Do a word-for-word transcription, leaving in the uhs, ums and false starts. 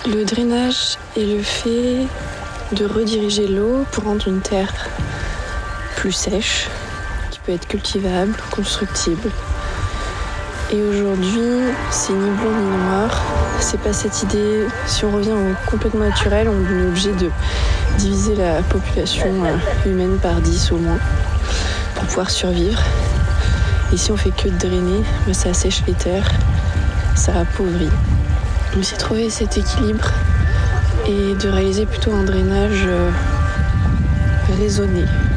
Le drainage est le fait de rediriger l'eau pour rendre une terre plus sèche, qui peut être cultivable, constructible. Et aujourd'hui, c'est ni blanc ni noir. C'est pas cette idée. Si on revient au complètement naturel, on est obligé de diviser la population humaine par dix au moins pour pouvoir survivre. Et si on fait que de drainer, ben ça assèche les terres, ça appauvrit. Donc c'est trouver cet équilibre et de réaliser plutôt un drainage raisonné.